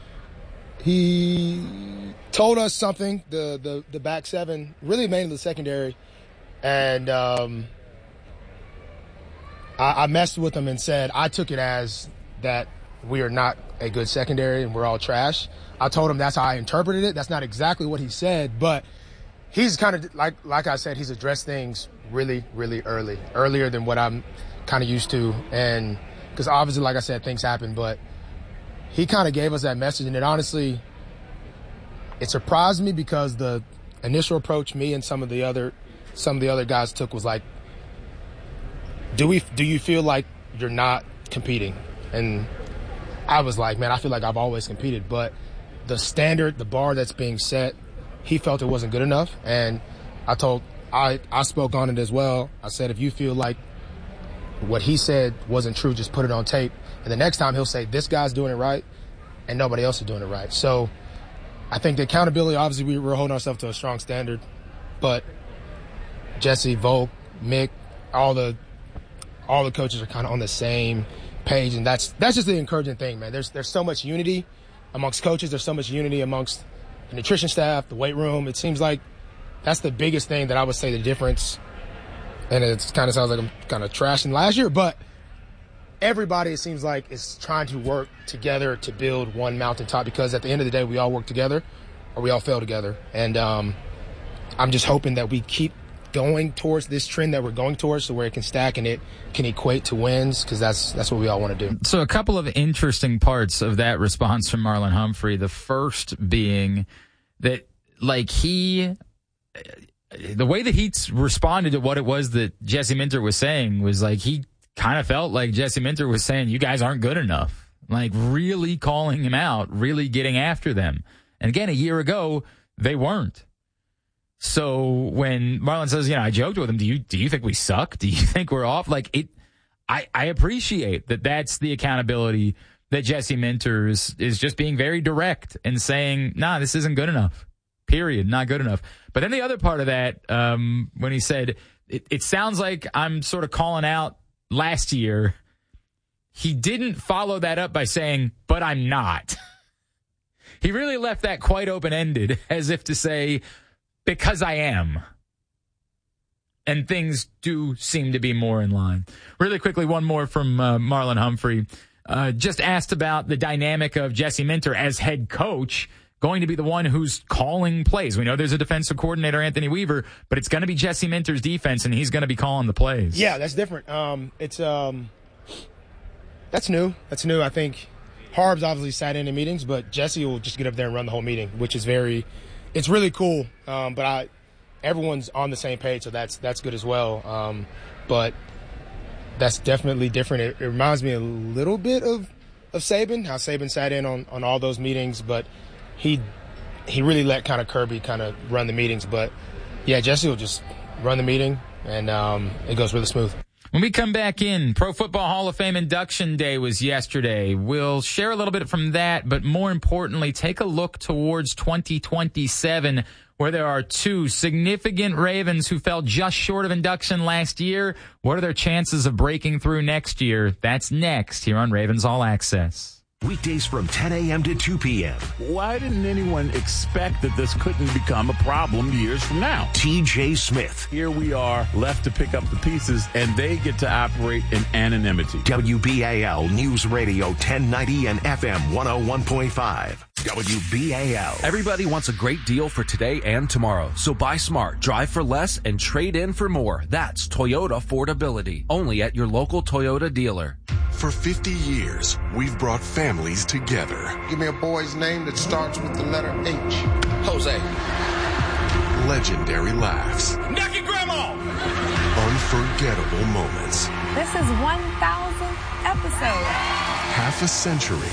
He told us something, the the, the back seven, really mainly the secondary, and um, I, I messed with him and said I took it as that we are not a good secondary and we're all trash. I told him that's how I interpreted it. That's not exactly what he said, but he's kind of, like like I said, he's addressed things really, really early, earlier than what I'm kind of used to. And because obviously, like I said, things happen, but he kind of gave us that message. And it honestly, it surprised me because the initial approach me and some of the other some of the other guys took was like, do we do you feel like you're not competing? And I was like, man, I feel like I've always competed, but the standard, the bar that's being set, he felt it wasn't good enough. And I told, I, I spoke on it as well. I said, if you feel like what he said wasn't true, just put it on tape. And the next time he'll say, this guy's doing it right and nobody else is doing it right. So I think the accountability, obviously we we're holding ourselves to a strong standard, but Jesse, Volk, Mick, all the, all the coaches are kind of on the same page, and that's that's just the encouraging thing, man. There's there's so much unity amongst coaches. There's so much unity amongst the nutrition staff, the weight room. It seems like that's the biggest thing that I would say the difference. And it kind of sounds like I'm kind of trashing last year, but everybody, it seems like, is trying to work together to build one mountaintop, because at the end of the day, we all work together or we all fail together. And um, I'm just hoping that we keep going towards this trend that we're going towards, so where it can stack and it can equate to wins, because that's that's what we all want to do. So a couple of interesting parts of that response from Marlon Humphrey. The first being that, like, he, the way that he responded to what it was that Jesse Minter was saying was like, he kind of felt like Jesse Minter was saying, you guys aren't good enough. Like, really calling him out, really getting after them. And again, a year ago, they weren't. So when Marlon says, you know, I joked with him, do you do you think we suck? Do you think we're off? Like, it, I, I appreciate that that's the accountability that Jesse Minter is, is just being very direct and saying, nah, this isn't good enough. Period. Not good enough. But then the other part of that, um, when he said, it, it sounds like I'm sort of calling out last year, he didn't follow that up by saying, but I'm not. He really left that quite open-ended, as if to say, because I am. And things do seem to be more in line. Really quickly, one more from uh, Marlon Humphrey. Uh, just asked about the dynamic of Jesse Minter as head coach, going to be the one who's calling plays. We know there's a defensive coordinator, Anthony Weaver, but it's going to be Jesse Minter's defense, and he's going to be calling the plays. Yeah, that's different. Um, it's um, that's new. That's new. I think Harb's obviously sat in the meetings, but Jesse will just get up there and run the whole meeting, which is very – it's really cool, um, but I, everyone's on the same page, so that's that's good as well. Um, but that's definitely different. It, it reminds me a little bit of, of Saban, how Saban sat in on, on all those meetings, but he he really let kind of Kirby kind of run the meetings. But, yeah, Jesse will just run the meeting, and um, it goes really smooth. When we come back in, Pro Football Hall of Fame Induction Day was yesterday. We'll share a little bit from that, but more importantly, take a look towards twenty twenty-seven, where there are two significant Ravens who fell just short of induction last year. What are their chances of breaking through next year? That's next here on Ravens All Access. Weekdays from ten a.m. to two p.m. Why didn't anyone expect that this couldn't become a problem years from now? T J Smith. Here we are, left to pick up the pieces, and they get to operate in anonymity. W B A L News Radio ten ninety and F M one oh one point five. W B A L. Everybody wants a great deal for today and tomorrow. So buy smart, drive for less, and trade in for more. That's Toyota Affordability. Only at your local Toyota dealer. For fifty years, we've brought families together. Give me a boy's name that starts with the letter H. Jose. Legendary laughs. Naked Grandma! Unforgettable moments. This is one thousandth episode. Half a century.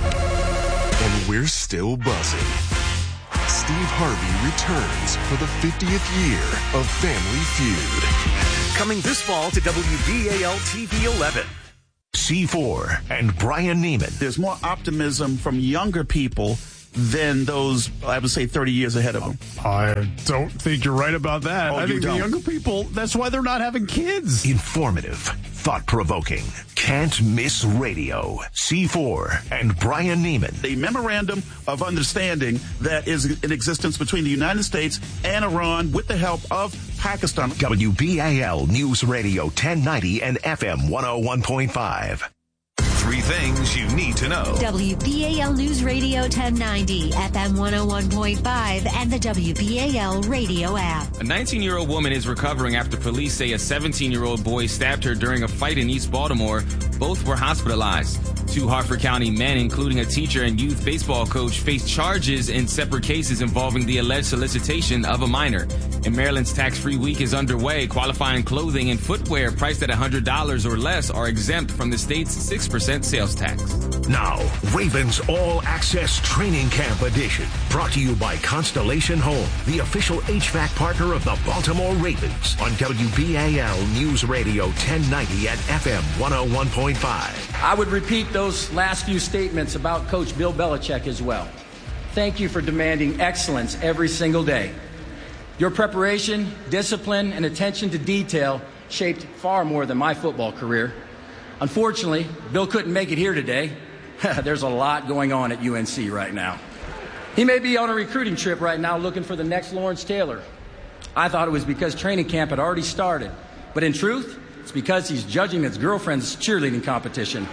And we're still buzzing. Steve Harvey returns for the fiftieth year of Family Feud. Coming this fall to W B A L T V eleven. C four and Brian Neiman. There's more optimism from younger people than those, I would say, thirty years ahead of them. I don't think you're right about that. Oh, I you think don't? the younger people, that's why they're not having kids. Informative, thought-provoking, can't miss radio. C four and Brian Neiman. The memorandum of understanding that is in existence between the United States and Iran with the help of Pakistan. W B A L News Radio ten ninety and F M one oh one point five. Three things you need to know. W B A L News Radio ten ninety, F M one oh one point five, and the W B A L radio app. A nineteen-year-old woman is recovering after police say a seventeen-year-old boy stabbed her during a fight in East Baltimore. Both were hospitalized. Two Harford County men, including a teacher and youth baseball coach, face charges in separate cases involving the alleged solicitation of a minor. And Maryland's tax-free week is underway. Qualifying clothing and footwear priced at one hundred dollars or less are exempt from the state's six percent sales tax. Now, Ravens All Access Training Camp Edition. Brought to you by Constellation Home, the official H V A C partner of the Baltimore Ravens. On W B A L News Radio ten ninety and F M one oh one point five. I would repeat those last few statements about Coach Bill Belichick as well. Thank you for demanding excellence every single day. Your preparation, discipline, and attention to detail shaped far more than my football career. Unfortunately, Bill couldn't make it here today. There's a lot going on at U N C right now. He may be on a recruiting trip right now looking for the next Lawrence Taylor. I thought it was because training camp had already started. But in truth, it's because he's judging his girlfriend's cheerleading competition.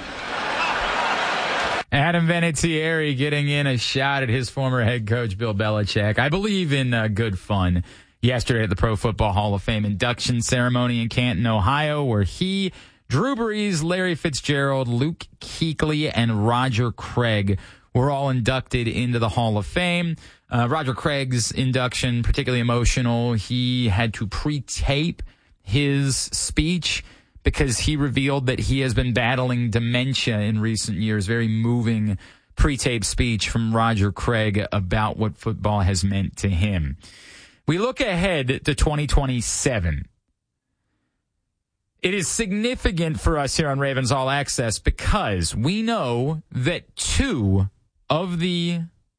Adam Vinatieri getting in a shot at his former head coach, Bill Belichick. I believe in uh, good fun. Yesterday at the Pro Football Hall of Fame induction ceremony in Canton, Ohio, where he, Drew Brees, Larry Fitzgerald, Luke Kuechly, and Roger Craig were all inducted into the Hall of Fame. Uh, Roger Craig's induction, particularly emotional. He had to pre-tape his speech because he revealed that he has been battling dementia in recent years. Very moving pre-tape speech from Roger Craig about what football has meant to him. We look ahead to twenty twenty-seven. It is significant for us here on Ravens All Access because we know that two of the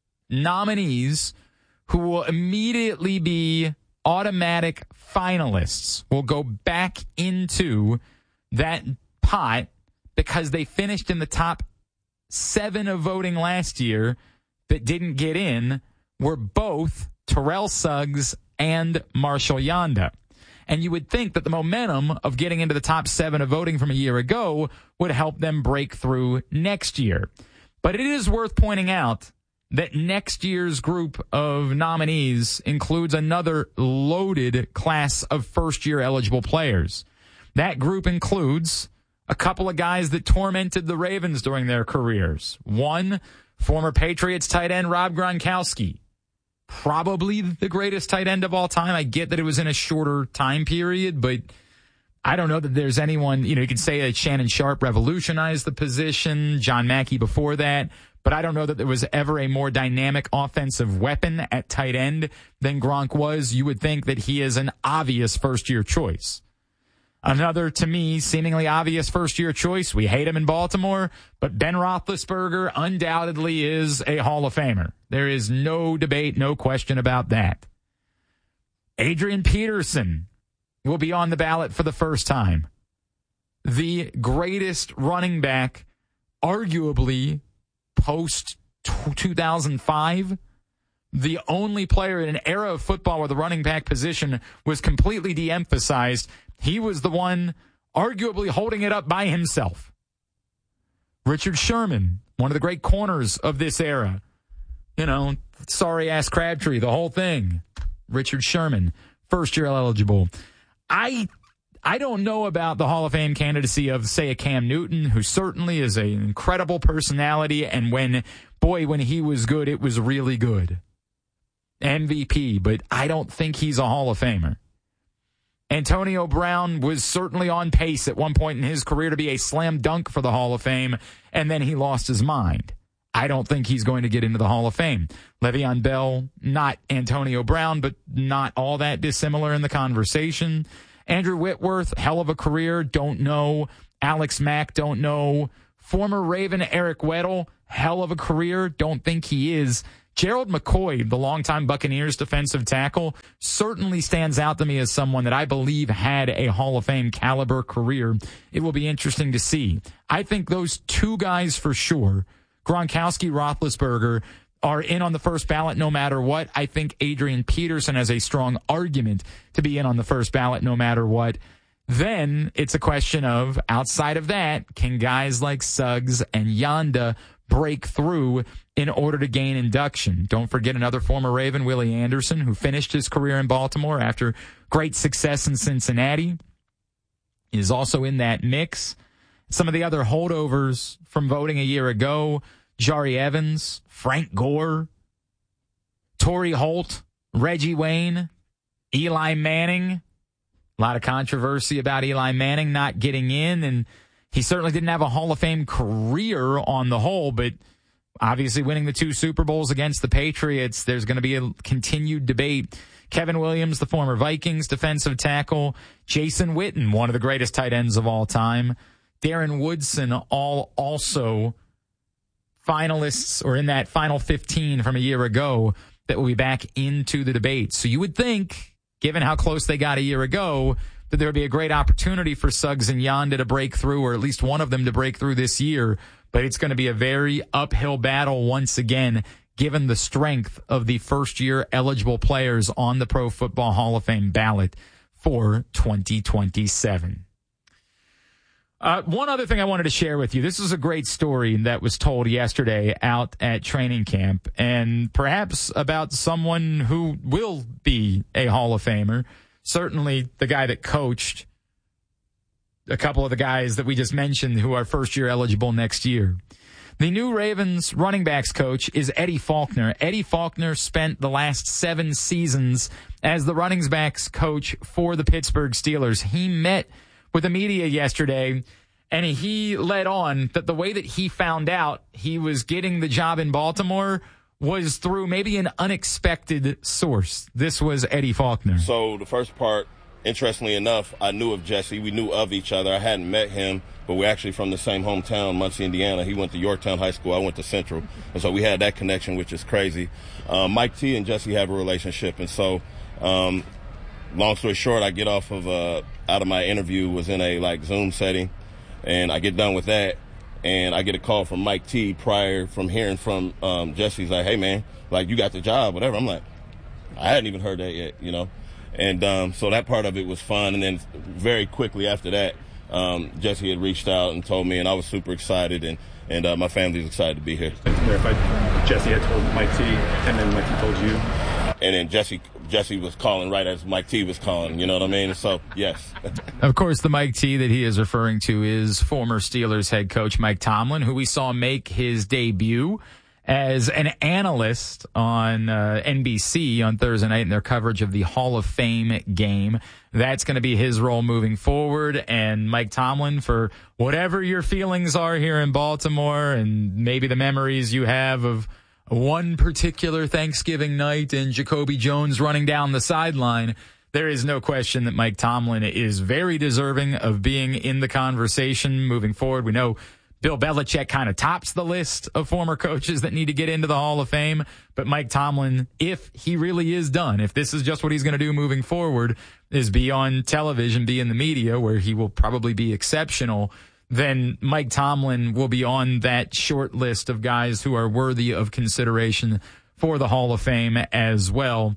nominees who will immediately be automatic finalists will go back into that pot because they finished in the top seven of voting last year but didn't get in, were both Terrell Suggs and Marshall Yanda. And you would think that the momentum of getting into the top seven of voting from a year ago would help them break through next year. But it is worth pointing out that next year's group of nominees includes another loaded class of first-year eligible players. That group includes a couple of guys that tormented the Ravens during their careers. One, former Patriots tight end Rob Gronkowski. Probably the greatest tight end of all time. I get that it was in a shorter time period, but I don't know that there's anyone, you know, you could say that Shannon Sharp revolutionized the position, John Mackey before that, but I don't know that there was ever a more dynamic offensive weapon at tight end than Gronk was. You would think that he is an obvious first-year choice. Another, to me, seemingly obvious first-year choice. We hate him in Baltimore, but Ben Roethlisberger undoubtedly is a Hall of Famer. There is no debate, no question about that. Adrian Peterson will be on the ballot for the first time. The greatest running back, arguably, post two thousand five. The only player in an era of football where the running back position was completely de-emphasized. He was the one arguably holding it up by himself. Richard Sherman, one of the great corners of this era. You know, sorry-ass Crabtree, the whole thing. Richard Sherman, first-year eligible. I I don't know about the Hall of Fame candidacy of, say, a Cam Newton, who certainly is an incredible personality. And when, boy, when he was good, it was really good. M V P, but I don't think he's a Hall of Famer. Antonio Brown was certainly on pace at one point in his career to be a slam dunk for the Hall of Fame, and then he lost his mind. I don't think he's going to get into the Hall of Fame. Le'Veon Bell, not Antonio Brown, but not all that dissimilar in the conversation. Andrew Whitworth, hell of a career, don't know. Alex Mack, don't know. Former Raven Eric Weddle, hell of a career, don't think he is. Gerald McCoy, the longtime Buccaneers defensive tackle, certainly stands out to me as someone that I believe had a Hall of Fame caliber career. It will be interesting to see. I think those two guys for sure, Gronkowski, Roethlisberger, are in on the first ballot no matter what. I think Adrian Peterson has a strong argument to be in on the first ballot no matter what. Then it's a question of, outside of that, can guys like Suggs and Yanda break through in order to gain induction? Don't forget another former Raven, Willie Anderson, who finished his career in Baltimore after great success in Cincinnati, is also in that mix. Some of the other holdovers from voting a year ago, Jari Evans, Frank Gore, Torrey Holt, Reggie Wayne, Eli Manning. A lot of controversy about Eli Manning not getting in, and he certainly didn't have a Hall of Fame career on the whole, but obviously winning the two Super Bowls against the Patriots, there's going to be a continued debate. Kevin Williams, the former Vikings defensive tackle. Jason Witten, one of the greatest tight ends of all time. Darren Woodson, all also finalists or in that final fifteen from a year ago that will be back into the debate. So you would think, given how close they got a year ago, that there would be a great opportunity for Suggs and Yanda to break through, or at least one of them to break through this year. But it's going to be a very uphill battle once again, given the strength of the first-year eligible players on the Pro Football Hall of Fame ballot for twenty twenty-seven. Uh, one other thing I wanted to share with you. This is a great story that was told yesterday out at training camp, and perhaps about someone who will be a Hall of Famer. Certainly the guy that coached a couple of the guys that we just mentioned who are first-year eligible next year. The new Ravens running backs coach is Eddie Faulkner. Eddie Faulkner spent the last seven seasons as the running backs coach for the Pittsburgh Steelers. He met with the media yesterday, and he led on that the way that he found out he was getting the job in Baltimore was through maybe an unexpected source. This was Eddie Faulkner. So the first part, interestingly enough, I knew of Jesse. We knew of each other. I hadn't met him, but we're actually from the same hometown, Muncie, Indiana. He went to Yorktown High School. I went to Central. And so we had that connection, which is crazy. Um, Mike T and Jesse have a relationship. And so, um, long story short, I get off of, uh, out of my interview, was in a, like, Zoom setting, and I get done with that, and I get a call from Mike T prior from hearing from um, Jesse. He's like, hey, man, like, you got the job, whatever. I'm like, I hadn't even heard that yet, you know. And um, so that part of it was fun. And then very quickly after that, um, Jesse had reached out and told me, and I was super excited, and, and uh, my family's excited to be here. To clarify, Jesse had told Mike T, and then Mike T told you? And then Jesse Jesse was calling right as Mike T was calling, you know what I mean? So, yes. Of course, the Mike T that he is referring to is former Steelers head coach Mike Tomlin, who we saw make his debut as an analyst on uh, N B C on Thursday night in their coverage of the Hall of Fame game. That's going to be his role moving forward. And Mike Tomlin, for whatever your feelings are here in Baltimore and maybe the memories you have of one particular Thanksgiving night and Jacoby Jones running down the sideline, there is no question that Mike Tomlin is very deserving of being in the conversation moving forward. We know Bill Belichick kind of tops the list of former coaches that need to get into the Hall of Fame. But Mike Tomlin, if he really is done, if this is just what he's going to do moving forward, is be on television, be in the media, where he will probably be exceptional, then Mike Tomlin will be on that short list of guys who are worthy of consideration for the Hall of Fame, as well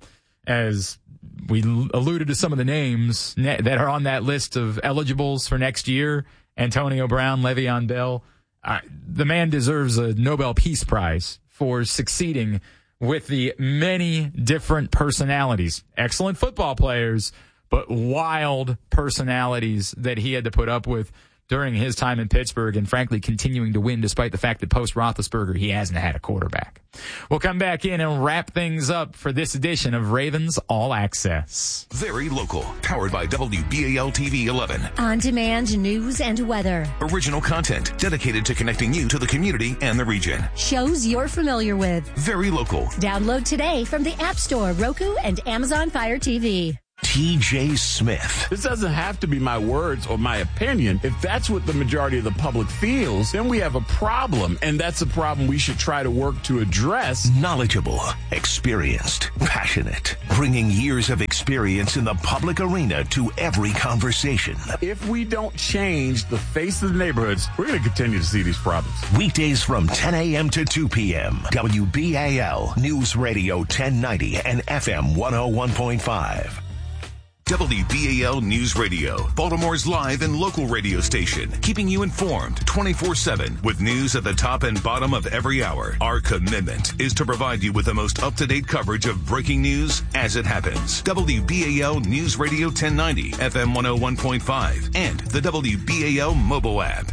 as we alluded to some of the names that are on that list of eligibles for next year. Antonio Brown, Le'Veon Bell. Uh, the man deserves a Nobel Peace Prize for succeeding with the many different personalities. Excellent football players, but wild personalities that he had to put up with during his time in Pittsburgh, and frankly continuing to win despite the fact that post-Roethlisberger he hasn't had a quarterback. We'll come back in and wrap things up for this edition of Ravens All Access. Very local, powered by W B A L T V eleven. On-demand news and weather. Original content dedicated to connecting you to the community and the region. Shows you're familiar with. Very local. Download today from the App Store, Roku, and Amazon Fire T V. T J Smith. This doesn't have to be my words or my opinion. If that's what the majority of the public feels, then we have a problem, and that's a problem we should try to work to address. Knowledgeable, experienced, passionate, bringing years of experience in the public arena to every conversation. If we don't change the face of the neighborhoods, we're going to continue to see these problems. Weekdays from ten a.m. to two p.m. W B A L News Radio ten ninety and F M one oh one point five. W B A L News Radio, Baltimore's live and local radio station, keeping you informed twenty-four seven with news at the top and bottom of every hour. Our commitment is to provide you with the most up-to-date coverage of breaking news as it happens. W B A L News Radio ten ninety, F M one oh one point five, and the W B A L mobile app.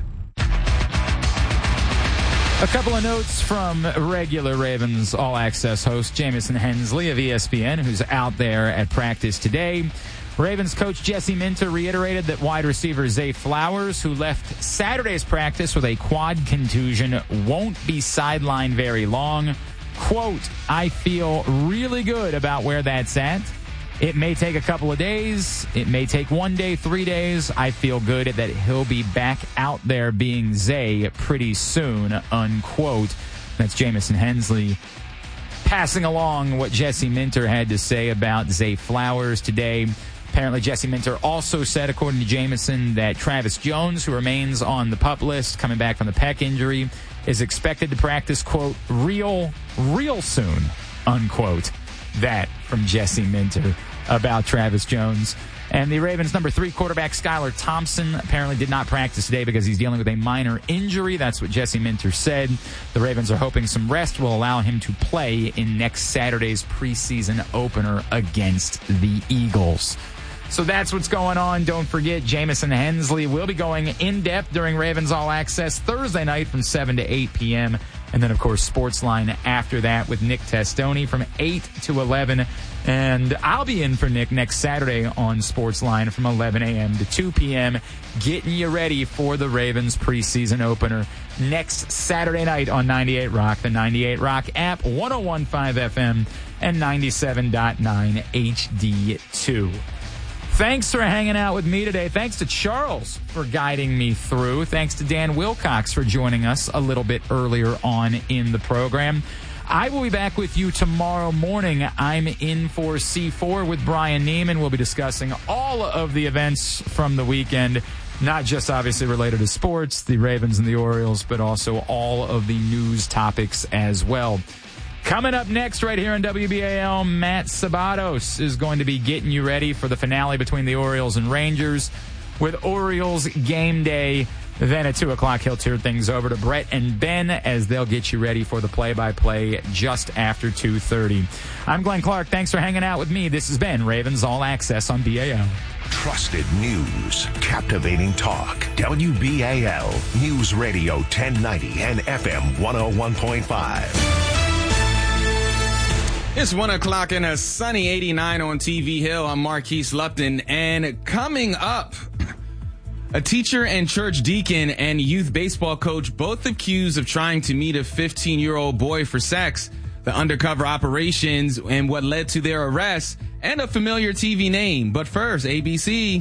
A couple of notes from regular Ravens All Access host Jamison Hensley of E S P N, who's out there at practice today. Ravens coach Jesse Minter reiterated that wide receiver Zay Flowers, who left Saturday's practice with a quad contusion, won't be sidelined very long. Quote, I feel really good about where that's at. It may take a couple of days. It may take one day, three days. I feel good that he'll be back out there being Zay pretty soon, unquote. That's Jamison Hensley passing along what Jesse Minter had to say about Zay Flowers today. Apparently, Jesse Minter also said, according to Jamison, that Travis Jones, who remains on the PUP list, coming back from the pec injury, is expected to practice, quote, real, real soon, unquote. That from Jesse Minter about Travis Jones. And the Ravens' number three quarterback, Skylar Thompson, apparently did not practice today because he's dealing with a minor injury. That's what Jesse Minter said. The Ravens are hoping some rest will allow him to play in next Saturday's preseason opener against the Eagles. So that's what's going on. Don't forget, Jamison Hensley will be going in-depth during Ravens All Access Thursday night from seven to eight p.m. And then, of course, Sportsline after that with Nick Testoni from eight to eleven. And I'll be in for Nick next Saturday on Sportsline from eleven a.m. to two p.m., getting you ready for the Ravens preseason opener next Saturday night on ninety-eight Rock, the ninety-eight Rock app, one oh one point five F M, and ninety-seven point nine H D two. Thanks for hanging out with me today. Thanks to Charles for guiding me through. Thanks to Dan Wilcox for joining us a little bit earlier on in the program. I will be back with you tomorrow morning. I'm in for C four with Brian Neiman. We'll be discussing all of the events from the weekend, not just obviously related to sports, the Ravens and the Orioles, but also all of the news topics as well. Coming up next right here on W B A L, Matt Sabatos is going to be getting you ready for the finale between the Orioles and Rangers with Orioles Game Day. Then at two o'clock, he'll turn things over to Brett and Ben as they'll get you ready for the play-by-play just after two thirty. I'm Glenn Clark. Thanks for hanging out with me. This has been Ravens All Access on B A L. Trusted news, captivating talk. W B A L News Radio ten ninety and F M one oh one point five. It's one o'clock and a sunny eighty-nine on T V Hill. I'm Marquise Lupton. And coming up, a teacher and church deacon and youth baseball coach both accused of trying to meet a fifteen-year-old boy for sex, the undercover operations and what led to their arrest, and a familiar T V name. But first, A B C.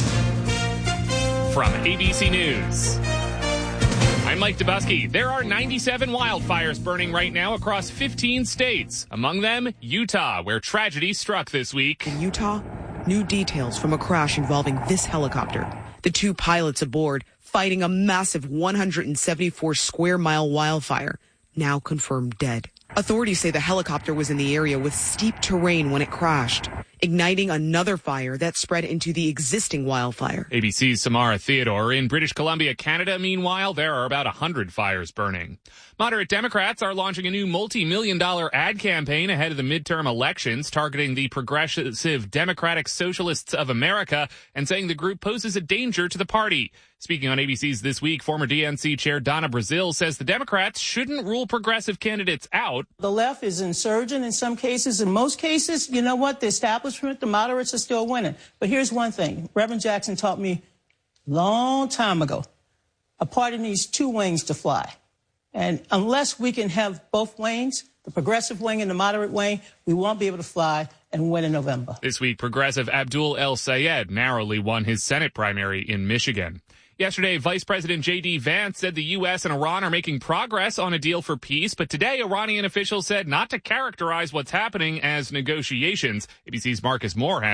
From A B C News, I'm Mike Dubusky. There are ninety-seven wildfires burning right now across fifteen states. Among them, Utah, where tragedy struck this week. In Utah, new details from a crash involving this helicopter. The two pilots aboard fighting a massive one hundred seventy-four square mile wildfire, now confirmed dead. Authorities say the helicopter was in the area with steep terrain when it crashed. igniting another fire that spread into the existing wildfire. A B C's Samara Theodore. In British Columbia, Canada, meanwhile, there are about one hundred fires burning. Moderate Democrats are launching a new multi-million dollar ad campaign ahead of the midterm elections, targeting the Progressive Democratic Socialists of America and saying the group poses a danger to the party. Speaking on A B C's This Week, former D N C chair Donna Brazile says the Democrats shouldn't rule progressive candidates out. The left is insurgent in some cases. In most cases, you know what? The establishment, the moderates are still winning. But here's one thing. Reverend Jackson taught me a long time ago. A party needs two wings to fly. And unless we can have both wings, the progressive wing and the moderate wing, we won't be able to fly and win in November. This week, progressive Abdul El Sayed narrowly won his Senate primary in Michigan. Yesterday, Vice President J D Vance said the U S and Iran are making progress on a deal for peace, but today Iranian officials said not to characterize what's happening as negotiations. A B C's Marcus Moore has